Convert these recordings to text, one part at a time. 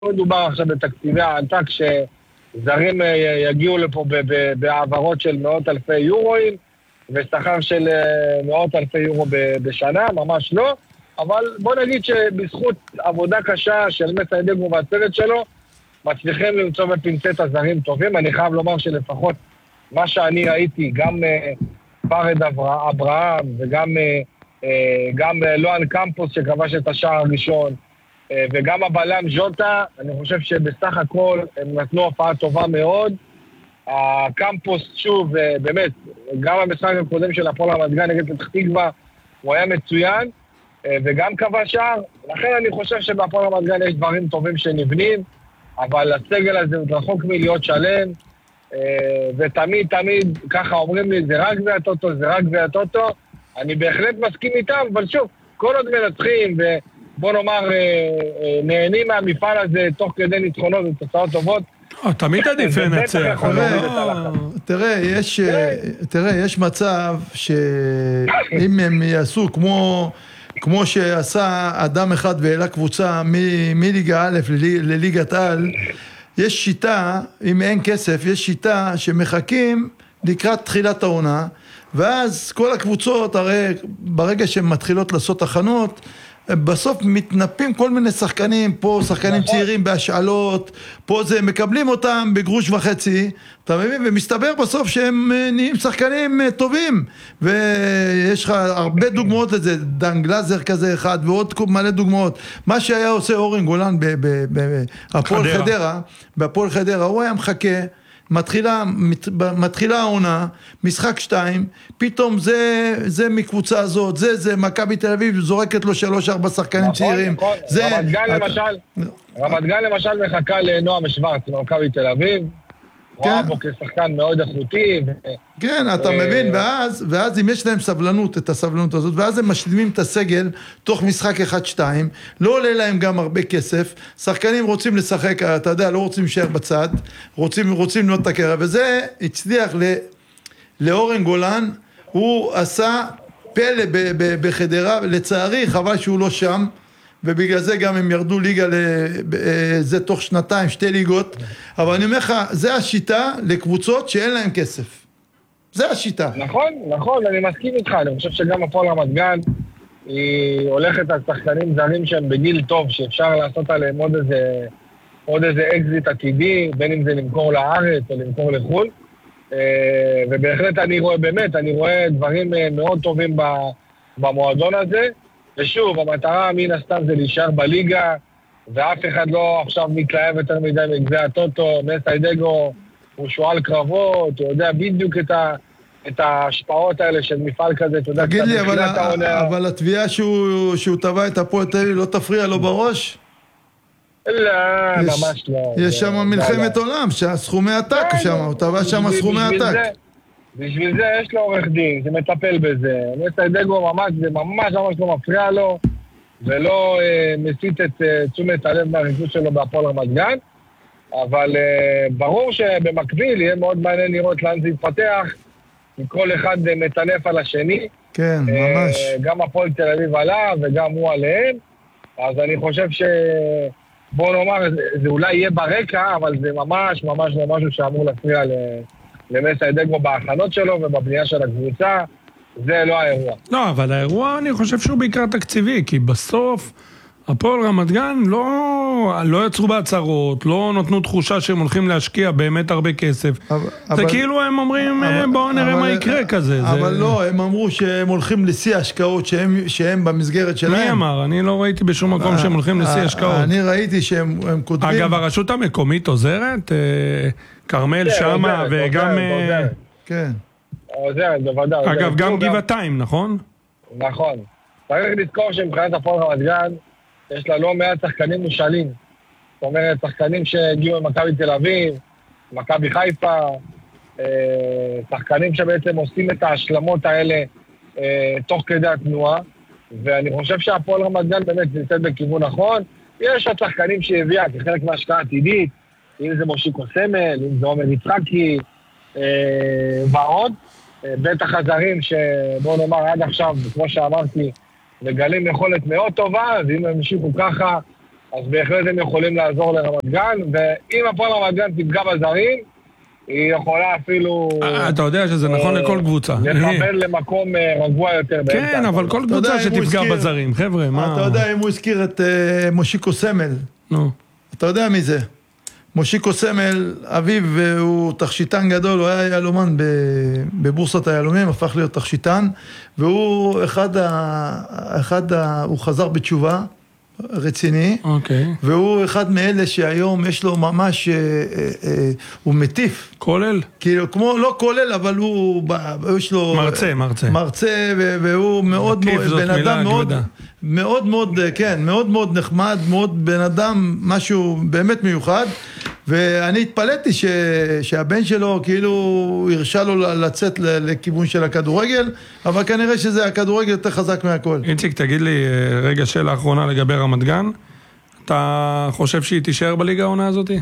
מדובר עכשיו בתקציבי העתק שזרים יגיעו לפה בעברות של מאות אלפי יורואים, ושכר של מאות אלפי יורו בשנה, ממש לא. אבל בוא נגיד שבזכות עבודה קשה של מסיידגו והצוות שלו, מצליחים למצוא בפינצטה זרים טובים. אני חייב לומר שלפחות מה שאני ראיתי, גם פרד אברהם וגם לואן קמפוס שכבש את השער הראשון, וגם הבלם ז'וטה, אני חושב שבסך הכל הם נתנו הופעה טובה מאוד. הקמפוס שוב, באמת, גם המשחק הקודם של הפועל רמת גן נגד פתח תקווה, הוא היה מצוין, וגם כבש שער. לכן אני חושב שבהפועל רמת גן יש דברים טובים שנבנים, אבל הסגל הזה רחוק מלהיות שלם, ותמיד, ככה אומרים לי, זה רק והטוטו, זה רק והטוטו. אני בהחלט מסכים איתם, אבל שוב, כל עוד מנצחים, ובוא נאמר, נהנים מהמפעל הזה, תוך כדי ניצחונות ותוצאות טובות. תמיד עדיף לנצח. תראה, יש מצב שאם הם יעשו כמו שעשה אדם אחד ואלה קבוצה מליגה א' לליגת על, יש שיטה, אם אין כסף, יש שיטה שמחכים לקראת תחילת העונה, ואז כל הקבוצות, הרי ברגע שהן מתחילות לעשות הכנות, בסוף מתנפים כל מיני שחקנים, פה שחקנים צעירים בהשאלות, פה זה מקבלים אותם בגרוש וחצי, אתה מבין? ומסתבר בסוף שהם נהיים שחקנים טובים, ויש לך הרבה דוגמאות לזה, דן גלזר כזה אחד, ועוד מלא דוגמאות. מה שהיה עושה אורן גולן בהפועל חדרה, הוא היה מחכה, מתחילה העונה, משחק 2, פתאום זה מקבוצה הזאת, זה מכבי תל אביב, זורקת לו 3-4 שחקנים צעירים. רמת גן למשל מחכה לנועם שוורץ, מכבי תל אביב, רואה בו כשחקן מאוד איכותי. כן, אתה מבין, ואז אם יש להם סבלנות, את הסבלנות הזאת, ואז הם משלימים את הסגל תוך משחק 1-2, לא עולה להם גם הרבה כסף, שחקנים רוצים לשחק, אתה יודע, לא רוצים להישאר בצד, רוצים לנות את הקרע, וזה הצליח לאורן גולן, הוא עשה פלא בחדרה, לצערי חבל שהוא לא שם, ובגלל זה גם הם ירדו ליגה, זה תוך 2 2 ליגות, אבל אני אומר לך, זה השיטה לקבוצות שאין להם כסף. זה השיטה. נכון, אני מסכים איתך, אני חושב שגם הפועל רמת גן, היא הולכת על שחקנים זרים שהם בגיל טוב, שאפשר לעשות עליהם עוד איזה אקזיט עתידי, בין אם זה למכור לארץ או למכור לחו"ל, ובהחלט אני רואה דברים מאוד טובים במועדון הזה, ושוב, המטרה מן הסתם זה להישאר בליגה, ואף אחד לא עכשיו מתלהב יותר מדי מגביע הטוטו. מסיידגו הוא שועל קרבות, הוא יודע בדיוק את ההשפעות האלה של מפעל כזה, אתה יודע, תגיד לי, אבל התביעה שהוא טבע את הפועל תל אביב לא תפריע לו בראש? לא, ממש לא. יש שם מלחמת עולם, סכומי עתק שם, הוא טבע שם סכומי עתק. בשביל זה יש לו עורך דין, זה מטפל בזה. מסיידגו זה ממש לא מפריע לו, ולא מסיט את תשומת הלב מהריכוז שלו בהפועל רמת גן, אבל ברור שבמקביל יהיה מאוד מעניין לראות לאן זה יתפתח, כי כל אחד מטנף על השני. כן, ממש. גם הפועל תל אביב עלה וגם הוא עליהם, אז אני חושב בוא נאמר, זה אולי יהיה ברקע, אבל זה ממש לא משהו שאמור להפריע למסיידגו בהכנות שלו ובבנייה של הקבוצה. זה לא האירוע. לא, אבל האירוע אני חושב שהוא בעיקר תקציבי, כי בסוף הפועל רמת גן לא יצרו בהצהרות, לא נתנו תחושה שהם הולכים להשקיע באמת הרבה כסף. זה כאילו הם אומרים, בואו נראה מה יקרה כזה. אבל לא, הם אמרו שהם הולכים לשיא השקעות, שהם במסגרת שלהם. מי אמר? אני לא ראיתי בשום מקום שהם הולכים לשיא השקעות. אני ראיתי שהם כותבים... אגב, הרשות המקומית עוזרת? קרמל שמה וגם... כן. עוזרת, בוודאי. אגב, גם גבעתיים, נכון? נכון. צריך לזכור שמבחינת הפועל רמת גן, יש לה לא מעט שחקנים מושאלים. זאת אומרת, שחקנים שהגיעו ממכבי תל אביב, מכבי חיפה, שחקנים שבעצם עושים את ההשלמות האלה תוך כדי התנועה, ואני חושב שהפועל רמת גן באמת נמצאת בכיוון נכון. יש עוד שחקנים שהביאה כחלק מהשקעה עתידית, אם זה מושיקו סמל, אם זה עומר יצחקי, ועוד. בטח הזרים שבוא נאמר עד עכשיו, כמו שאמרתי, מגלים יכולת מאוד טובה, ואם הם המשיכו ככה, אז בהחלט הם יכולים לעזור לרמת גן, ואם הפועל רמת גן תפגע בזרים, היא יכולה אפילו... אתה יודע שזה נכון לכל קבוצה. לקבל למקום רגוע יותר. כן, אבל כל קבוצה שתפגע בזרים, חבר'ה, מה... אתה יודע אם הוא הזכיר את מושיקו סמל. נו. אתה יודע מי זה? מושיקו סמל, אביו הוא תכשיטן גדול, הוא היה יהלומן בבורסת היהלומים, הפך להיות תכשיטן, והוא הוא חזר בתשובה, רציני, והוא אחד מאלה שהיום יש לו ממש, הוא מטיף. כולל? כאילו, כמו, לא כולל, אבל יש לו... מרצה, והוא מאוד, בן אדם מאוד מאוד, כן, מאוד מאוד נחמד, מאוד בן אדם, משהו באמת מיוחד, ואני התפלאתי שהבן שלו כאילו הרשה לו לצאת לכיוון של הכדורגל, אבל כנראה שזה הכדורגל יותר חזק מהכל. איציק, תגיד לי רגע שאלה האחרונה לגבי רמת גן, אתה חושב שהיא תישאר בליגה העונה הזאת?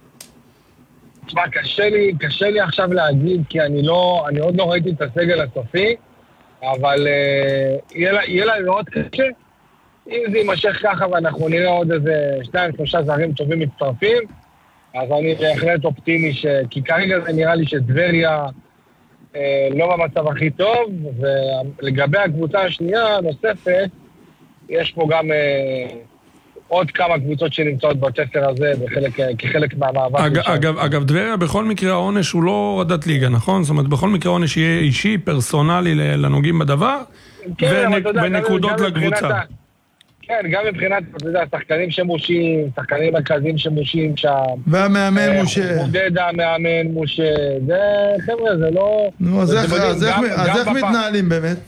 תשמע, קשה לי עכשיו להגיד, כי אני עוד לא ראיתי את הסגל הסופי, אבל יהיה לה מאוד קשה. אם זה יימשך ככה ואנחנו נראה עוד איזה 2-3 זרים טובים מצטרפים, אז אני בהחלט אופטימי, כי כרגע זה נראה לי שדבריה לא במצב הכי טוב, ולגבי הקבוצה השנייה הנוספת, יש פה גם עוד כמה קבוצות שנמצאות בתפר הזה, כחלק מהמאבק. אגב, דבריה בכל מקרה העונש הוא לא הורדת ליגה, נכון? זאת אומרת, בכל מקרה העונש יהיה אישי, פרסונלי לנוגעים בדבר, ונקודות לקבוצה. כן, גם מבחינת, אתה יודע, שחקנים שמושים, שחקנים מרכזיים שמושים שם. והמאמן מושה. מודד המאמן מושה. זה, חבר'ה, זה לא... נו, אז איך מתנהלים באמת?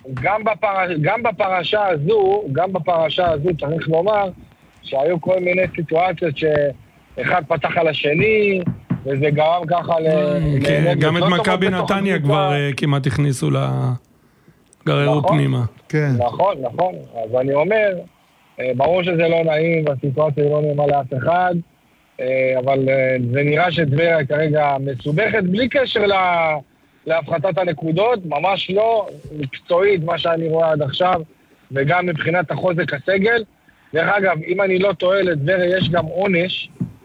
גם בפרשה הזו, צריך לומר, שהיו כל מיני סיטואציות שאחד פתח על השני, וזה גרם ככה גם את מכבי נתניה כבר כמעט הכניסו גררו פנימה. נכון, אז אני אומר, ברור שזה לא נעים, והסיטואציה לא נעימה לאף אחד, אבל זה נראה שדבריה כרגע מסובכת, בלי קשר להפחתת הנקודות, ממש לא מקצועית, מה שאני רואה עד עכשיו, וגם מבחינת החוזק הסגל. דרך אגב, אם אני לא טועה, לדבריה יש גם עונש,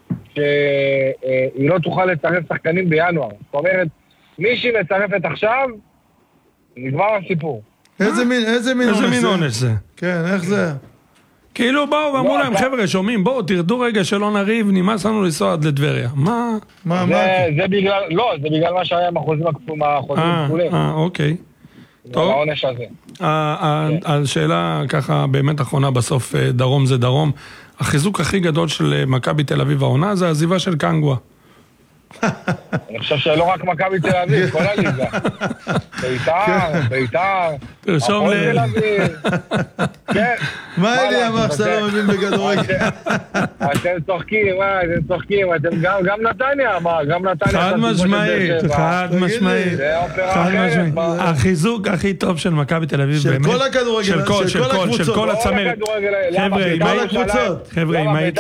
שהיא לא תוכל לצרף שחקנים בינואר. זאת אומרת, מי שהיא מצרפת עכשיו, נגמר הסיפור. איזה מין עונש זה? כן, איך זה? כאילו באו ואמרו להם, חבר'ה, שומעים, בואו, תרדו רגע שלא נריב, נמאס לנו לנסוע עד לדבריה. מה? זה בגלל מה שהיה עם החוזים הכפולים. אוקיי. טוב. העונש הזה. השאלה ככה באמת אחרונה בסוף, דרום זה דרום. החיזוק הכי גדול של מכבי תל אביב העונה זה העזיבה של קנגווה. אני חושב שלא רק מכבי תל אביב, כל הליגה. ביתר, תרשום תל אביב. כן. מה אלי אמר שאתה לא מבין בגדורגל? אתם צוחקים, אתם גם נתניה, גם נתניה. חד משמעית. זה אופרה אחרת. החיזוק הכי טוב של מכבי תל אביב, של כל הכדורגל, של כל הצמרת. חבר'ה,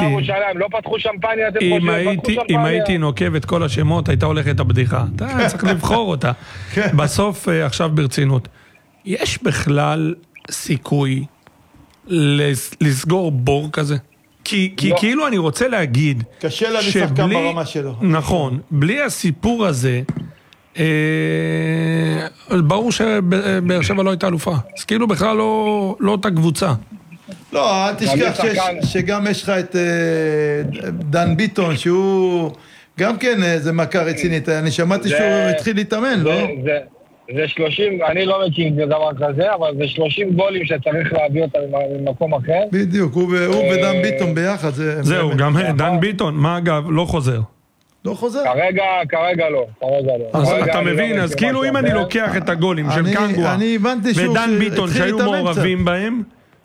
אם הייתי נוקב את כל השמות, הייתה הולכת הבדיחה. אתה צריך לבחור אותה. בסוף, עכשיו ברצינות. יש בכלל סיכוי לסגור בור כזה? כי כאילו אני רוצה להגיד... קשה לה לשחקן ברמה שלו. נכון. בלי הסיפור הזה, ברור שבאר שבע לא הייתה אלופה. אז כאילו בכלל לא אותה קבוצה. לא, אל תשכח שגם יש לך את דן ביטון, שהוא גם כן איזה מכה רצינית. אני שמעתי שהוא התחיל להתאמן, לא? זה 30, אני לא מכיר דבר כזה, אבל זה 30 גולים שצריך להביא אותם ממקום אחר. בדיוק, הוא ודן ביטון ביחד. זהו, גם דן ביטון, מה אגב, לא חוזר. לא חוזר? כרגע לא. אז אתה מבין, אז כאילו אם אני לוקח את הגולים של קנגווה ודן ביטון שהיו מעורבים בהם,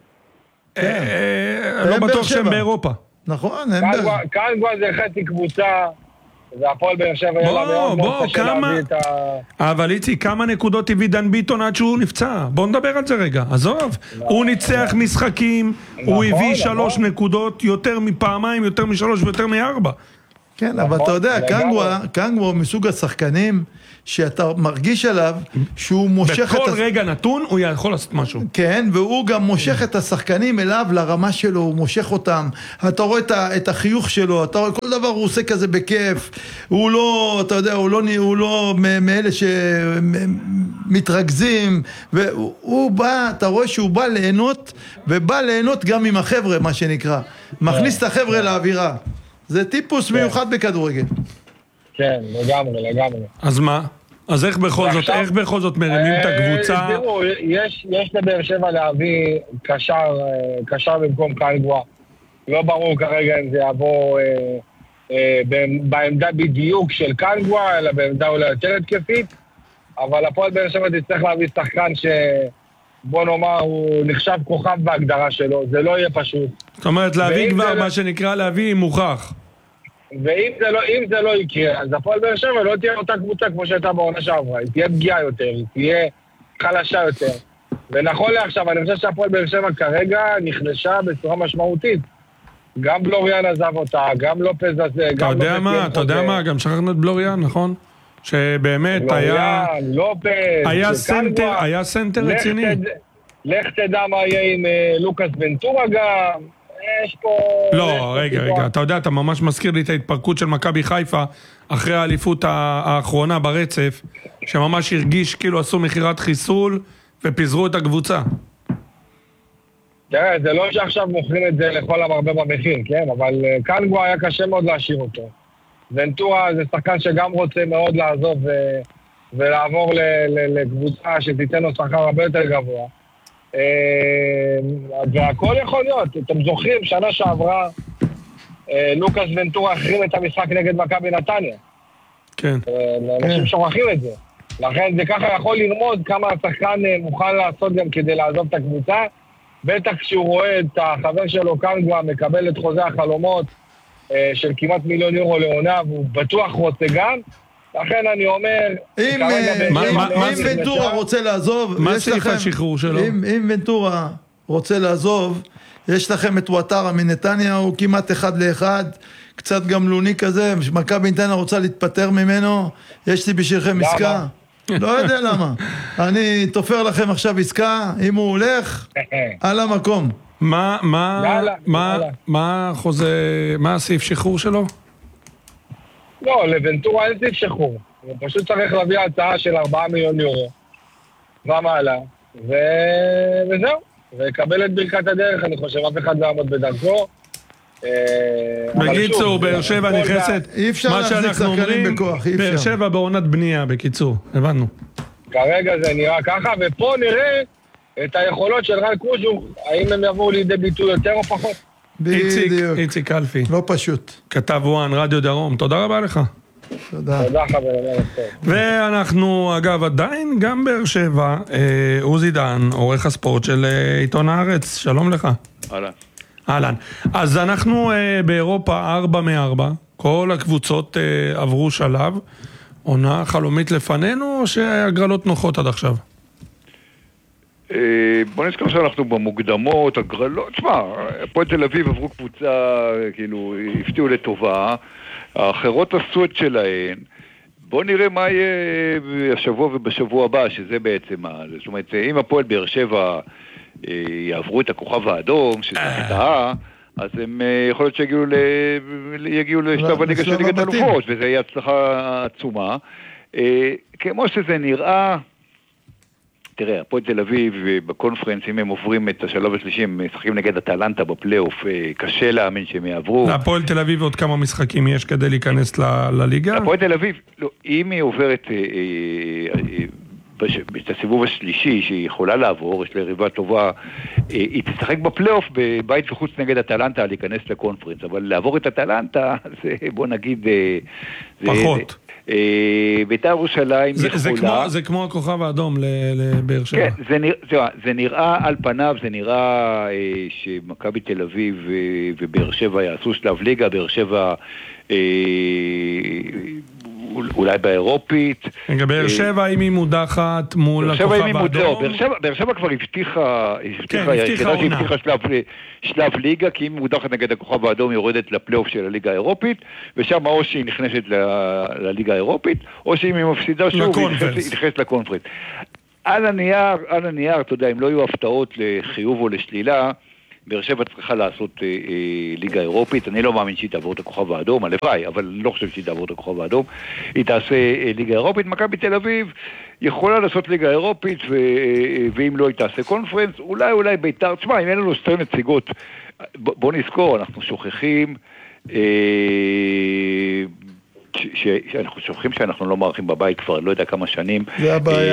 לא בטוח שהם באירופה. נכון, קנגווה זה חצי קבוצה, והפועל באר שבע יהיה לה מאוד קשה להביא את ה... אבל איציק, כמה נקודות הביא דן ביטון עד שהוא נפצע? בוא נדבר על זה רגע, עזוב. הוא ניצח משחקים, הוא הביא 3 נקודות, יותר מפעמיים, יותר מ3 ויותר מ4. כן, אבל אתה יודע, קנגווה הוא מסוג השחקנים שאתה מרגיש עליו שהוא מושך בכל רגע נתון הוא יכול לעשות משהו. כן, והוא גם מושך את השחקנים אליו לרמה שלו, הוא מושך אותם. אתה רואה את החיוך שלו, אתה רואה כל דבר הוא עושה כזה בכיף. הוא לא, אתה יודע, הוא לא מאלה שמתרכזים, והוא בא, אתה רואה שהוא בא ליהנות, ובא ליהנות גם עם החבר'ה, מה שנקרא. מכניס את החבר'ה לאווירה. זה טיפוס מיוחד בכדורגל. כן, לגמרי. אז מה? אז איך בכל זאת מרימים את הקבוצה? תראו, יש לבאר שבע להביא קשר במקום קנגווה. לא ברור כרגע אם זה יבוא בעמדה בדיוק של קנגווה, אלא בעמדה אולי יותר התקפית. אבל הפועל באר שבע תצטרך להביא שחקן בוא נאמר, הוא נחשב כוכב בהגדרה שלו, זה לא יהיה פשוט. זאת אומרת, להביא כבר מה שנקרא להביא מוכח. ואם זה לא יקרה, אז הפועל באר שבע לא תהיה אותה קבוצה כמו שהייתה בעונה שעברה, היא תהיה פגיעה יותר, היא תהיה חלשה יותר. ונכון לעכשיו, אני חושב שהפועל באר שבע כרגע נחלשה בצורה משמעותית. גם בלוריאן עזב אותה, גם לופז הזה, גם אתה יודע מה, גם שכחנו את בלוריאן, נכון? שבאמת היה סנטר רציני. לך תדע מה יהיה עם לוקאס ונטורה גם. יש פה... לא, רגע, אתה יודע, אתה ממש מזכיר לי את ההתפרקות של מכבי חיפה אחרי האליפות האחרונה ברצף, שממש הרגיש כאילו עשו מחירת חיסול ופיזרו את הקבוצה. תראה, זה לא שעכשיו מוכרים את זה לכל המרבה במחיר, כן? אבל קנגווה היה קשה מאוד להשאיר אותו. ונטורה זה שחקן שגם רוצה מאוד לעזוב ולעבור לקבוצה שתיתן לו שכר הרבה יותר גבוה. והכל יכול להיות. אתם זוכרים, שנה שעברה לוקאס ונטורה החרים את המשחק נגד מכבי נתניה. כן. אנשים שוכחים את זה. לכן זה ככה יכול ללמוד כמה השחקן מוכן לעשות גם כדי לעזוב את הקבוצה. בטח כשהוא רואה את החבר שלו קנגווה מקבל את חוזה החלומות של כמעט מיליון יורו לעונה, והוא בטוח רוצה גם. לכן אני אומר... אם ונטורה רוצה לעזוב... מה סעיף השחרור שלו? אם ונטורה רוצה לעזוב, יש לכם את וואטרה מנתניה, הוא כמעט 1-1, קצת גמלוני כזה, מכבי נתניה רוצה להתפטר ממנו, יש לי בשבילכם עסקה. לא יודע למה. אני תופר לכם עכשיו עסקה, אם הוא הולך, על המקום. מה הסעיף שחרור שלו? לא, לוונטורה אין סעיף שחרור. הוא פשוט צריך להביא הצעה של 4 מיליון יורו. ומעלה. וזהו. ויקבל את ברכת הדרך, אני חושב, אף אחד לא יעמוד בדרכו. בקיצור, באר שבע נכנסת, אי אפשר להחזיק שחקנים בכוח, אי אפשר. באר שבע בעונת בנייה, בקיצור, הבנו. כרגע זה נראה ככה, ופה נראה את היכולות של רן קרוז'וך, האם הם יבואו לידי ביטוי יותר או פחות. איציק קלפי. לא פשוט. כתב וואן, רדיו דרום, תודה רבה לך. תודה. תודה חברים. ואנחנו, אגב, עדיין גם באר שבע, עוזי דן, עורך הספורט של עיתון הארץ, שלום לך. אהלן. אז אנחנו באירופה 4-4, כל הקבוצות עברו שלב, עונה חלומית לפנינו, או שהגרלות נוחות עד עכשיו? בוא נזכר שאנחנו במוקדמות, הגרלות, תשמע, פה תל אביב עברו קבוצה, כאילו, הפתיעו לטובה, האחרות עשו את שלהן, בוא נראה מה יהיה השבוע ובשבוע הבא, שזה בעצם, זאת אומרת, אם הפועל באר שבע יעברו את הכוכב האדום, שזה חטאה, אז הם יכול להיות שיגיעו לשלב הליגה של ליגת האלופות, וזה יהיה הצלחה עצומה. כמו שזה נראה, תראה, הפועל תל אביב בקונפרנס, אם הם עוברים את השלב השלישי, הם משחקים נגד אטלנטה בפלייאוף, קשה להאמין שהם יעברו. להפועל תל אביב עוד כמה משחקים יש כדי להיכנס לליגה? הפועל תל אביב, לא, אם היא עוברת את הסיבוב השלישי שהיא יכולה לעבור, יש לה יריבה טובה, היא תשחק בפלייאוף בבית וחוץ נגד אטלנטה להיכנס לקונפרנס, אבל לעבור את אטלנטה זה בוא נגיד... פחות. בית"ר ירושלים יכולה... זה כמו הכוכב האדום לבאר שבע. כן, זה נראה על פניו, זה נראה שמכבי תל אביב ובאר שבע יעשו שלב ליגה, באר שבע אולי באירופית. באר שבע, אם היא מודחת מול הכוכב האדום. באר שבע כבר הבטיחה שלב ליגה, כי אם היא מודחת נגד הכוכב האדום, היא יורדת לפלייאוף של הליגה האירופית, ושם או שהיא נכנסת לליגה האירופית, או שאם היא מפסידה שוב, היא נכנסת לקונפרנס. על הנייר, אתה יודע, אם לא יהיו הפתעות לחיוב או לשלילה, באר שבע צריכה לעשות ליגה אירופית. אני לא מאמין שהיא תעבור את הכוכב האדום, הלוואי, אבל אני לא חושב שהיא תעבור את הכוכב האדום. היא תעשה ליגה אירופית. מכבי תל אביב יכולה לעשות ליגה אירופית, ואם לא היא תעשה קונפרנס, אולי בית"ר. תשמע, אם אין לנו שתי נציגות, בוא נזכור, אנחנו שוכחים שאנחנו שוכחים שאנחנו לא מארחים בבית כבר לא יודע כמה שנים. זה הבעיה.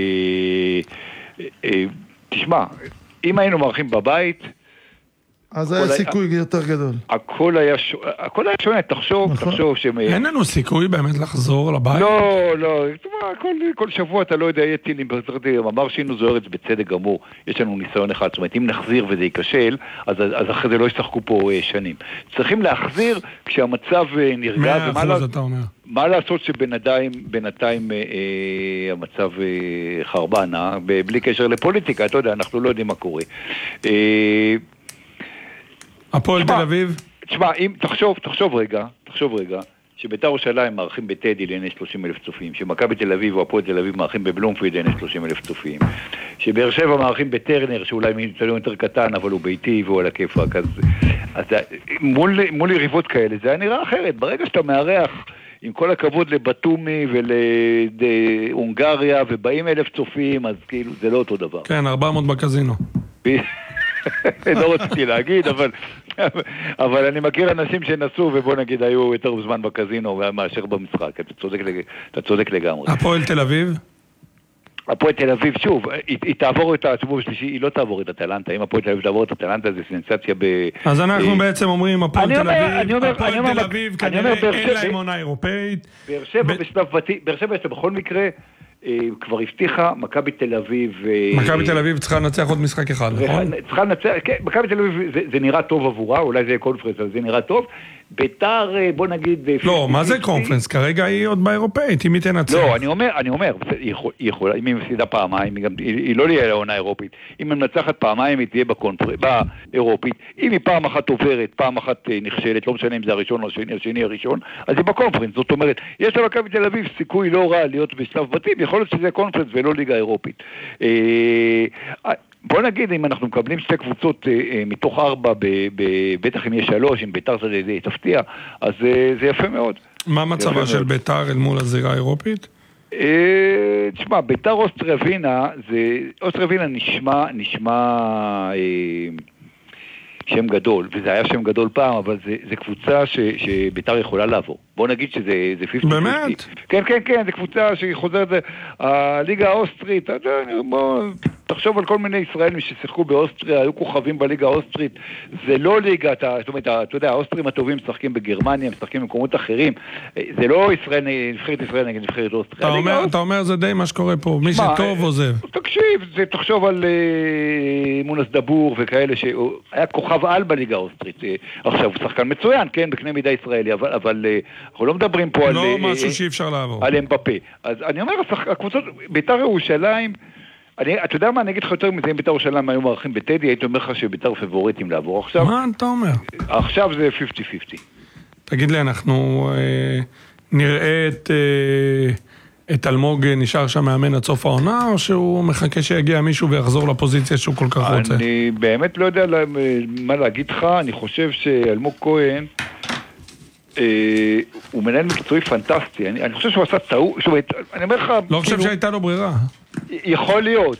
תשמע, אם היינו מארחים בבית, אז היה סיכוי יותר גדול. הכל היה שונה, תחשוב אין לנו סיכוי באמת לחזור לבית? לא, כל שבוע אתה לא יודע, יהיה טילים, אמר שינו זוהרץ בצדק גמור, יש לנו ניסיון אחד, זאת אומרת, אם נחזיר וזה ייכשל, אז אחרי זה לא ישחקו פה שנים. צריכים להחזיר כשהמצב נרגע, 100% אתה אומר. מה לעשות שבינתיים המצב חרבנה, בלי קשר לפוליטיקה, אתה יודע, אנחנו לא יודעים מה קורה. הפועל תל אביב? תשמע, אם תחשוב רגע, שבית"ר ירושלים מארחים בטדי לעיני 30,000 צופים, שמכבי תל אביב או הפועל תל אביב מארחים בבלומפילד לעיני 30,000 צופים, שבאר שבע מארחים בטרנר, שאולי מצלם יותר קטן, אבל הוא ביתי והוא על הכיפאק, אז מול יריבות כאלה, זה היה נראה אחרת. ברגע שאתה מארח, עם כל הכבוד לבטומי ולהונגריה, ובאים 1,000 צופים, אז כאילו זה לא אותו דבר. כן, 400 בקזינו. לא רציתי להגיד, אבל אני מכיר אנשים שנסעו, ובוא נגיד, היו יותר זמן בקזינו מאשר במשחק. אתה צודק לגמרי. הפועל תל אביב? הפועל תל אביב, שוב, היא תעבור את הסיבוב השלישי, היא לא תעבור את אטלנטה. אם הפועל תל אביב תעבור את אטלנטה, זה סנסציה אז אנחנו בעצם אומרים, הפועל תל אביב, כנראה אין להם עונה אירופאית. באר שבע יש בכל מקרה, כבר הבטיחה, מכבי תל אביב... מכבי תל אביב צריכה לנצח עוד משחק אחד, נכון? צריכה לנצח, כן, מכבי תל אביב זה נראה טוב עבורה, אולי זה יהיה קונפרנס, אבל זה נראה טוב. ביתר, בוא נגיד... לא, מה זה קונפרנס? כרגע היא עוד באירופאית, אם היא תנצח. לא, אני אומר, היא יכולה, אם היא מפסידה פעמיים, היא לא תהיה לעונה אירופית. אם היא מנצחת פעמיים, היא תהיה באירופית. אם היא פעם אחת עוברת, פעם אחת נכשלת, לא משנה אם זה הראשון או השני הראשון, אז היא בקונפרנס. זאת אומרת, יש למכבי תל אביב סיכוי לא רע להיות בשלב בתים, יכול להיות שזה קונפרנס ולא ליגה אירופית. בוא נגיד, אם אנחנו מקבלים שתי קבוצות מתוך 4, בטח אם יש 3, אם ביתר זה תפתיע, אז זה יפה מאוד. מה מצבה של ביתר אל מול הזירה האירופית? תשמע, ביתר אוסטריה ווינה, אוסטריה ווינה נשמע שם גדול, וזה היה שם גדול פעם, אבל זה קבוצה שביתר יכולה לעבור. בוא נגיד שזה 50-50. באמת? כן, זה קבוצה שחוזרת, הליגה האוסטרית, תחשוב על כל מיני ישראלים ששיחקו באוסטריה, היו כוכבים בליגה האוסטרית, זה לא ליגה, זאת אומרת, אתה יודע, האוסטרים הטובים משחקים בגרמניה, משחקים במקומות אחרים, זה לא נבחרת ישראל נגד נבחרת אוסטריה. אתה אומר זה די מה שקורה פה, מי שטוב עוזב. תקשיב, תחשוב על מונס דבור וכאלה שהיה כוכב על בליגה האוסטרית, עכשיו הוא שחקן מצוין, כן, בקנה מידה ישראלי, אבל אנחנו לא מדברים פה על... לא משהו שאי אפשר לעבור. על אמבפה. אז אני אומר, הקבוצות, ביתר ירושלים, אתה יודע מה, אני אגיד לך יותר מזה, אם ביתר ירושלים היו מערכים בטדי, הייתי אומר לך שביתר פבוריטים לעבור עכשיו. מה אתה אומר? עכשיו זה 50-50. תגיד לי, אנחנו נראה את אלמוג נשאר שם מאמן עד סוף העונה, או שהוא מחכה שיגיע מישהו ויחזור לפוזיציה שהוא כל כך רוצה? אני באמת לא יודע מה להגיד לך, אני חושב שאלמוג כהן, הוא מנהל מקצועי פנטסטי, אני חושב שהוא עשה טעות, אני אומר לך... לא חושב שהייתה לו ברירה. יכול להיות.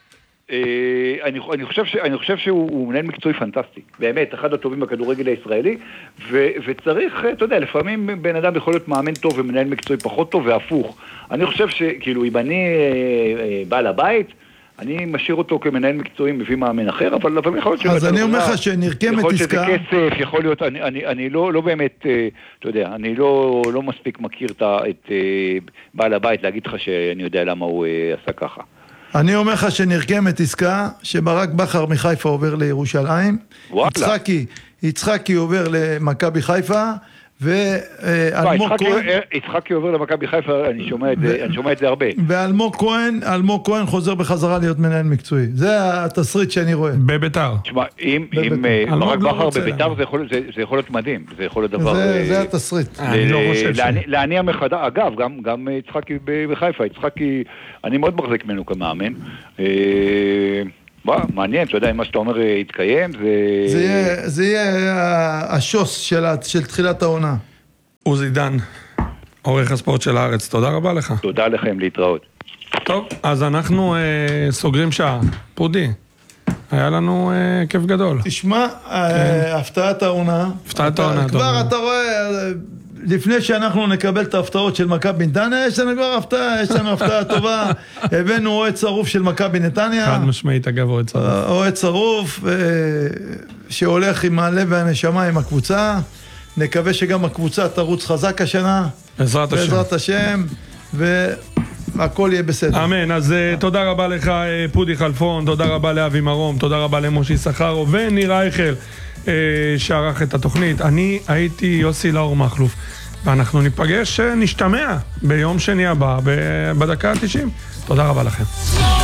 אני חושב שהוא מנהל מקצועי פנטסטי, באמת, אחד הטובים בכדורגל הישראלי, וצריך, אתה יודע, לפעמים בן אדם יכול להיות מאמן טוב ומנהל מקצועי פחות טוב והפוך. אני חושב שכאילו, אם אני בעל הבית, אני משאיר אותו כמנהל מקצועי, מביא מאמן אחר, אבל יכול להיות... אז אני אומר לך שנרקמת עסקה... יכול להיות שזה כסף, יכול להיות... אני לא באמת, אתה יודע, אני לא מספיק מכיר את בעל הבית להגיד לך שאני יודע למה הוא עשה ככה. אני אומר לך שנרקמת עסקה, שברק בכר מחיפה עובר לירושלים, יצחקי עובר למכבי חיפה, ואלמוג כהן... יצחקי עובר למכבי חיפה, אני שומע את זה הרבה. ואלמוג כהן חוזר בחזרה להיות מנהל מקצועי. זה התסריט שאני רואה. בביתר. תשמע, אם ברק בכר בביתר זה יכול להיות מדהים. זה יכול להיות דבר... זה התסריט. אני לא חושב ש... להניע מחדש, אגב, גם יצחקי בחיפה, יצחקי, אני מאוד מחזק ממנו כמאמן. מעניין, אתה יודע, אם מה שאתה אומר יתקיים, זה יהיה השוס של תחילת העונה. עוזי דן, עורך הספורט של הארץ, תודה רבה לך. תודה לכם, להתראות. טוב, אז אנחנו סוגרים שעה. פודי, היה לנו כיף גדול. תשמע, הפתעת העונה. הפתעת העונה. כבר אתה רואה... לפני שאנחנו נקבל את ההפתעות של מכבי נתניה, יש לנו כבר הפתעה, יש לנו הפתעה טובה. הבאנו אוהד שרוף של מכבי נתניה. חד משמעית, אגב, אוהד שרוף. אוהד שרוף, שהולך עם הלב והנשמה עם הקבוצה. נקווה שגם הקבוצה תרוץ חזק השנה. בעזרת השם. והכל יהיה בסדר. אמן, אז תודה רבה לך פודי חלפון, תודה רבה לאבי מרום, תודה רבה למושי סחרו וניר אייכל. שערך את התוכנית. אני הייתי יוסי לאור מחלוף, ואנחנו ניפגש, נשתמע ביום שני הבא בדקה ה-90. תודה רבה לכם.